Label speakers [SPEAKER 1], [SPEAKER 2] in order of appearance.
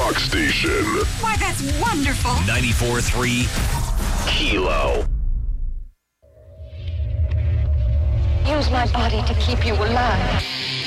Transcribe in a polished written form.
[SPEAKER 1] rock station.
[SPEAKER 2] Why, that's wonderful.
[SPEAKER 3] 94.3 Kilo.
[SPEAKER 4] Use my body to keep you alive.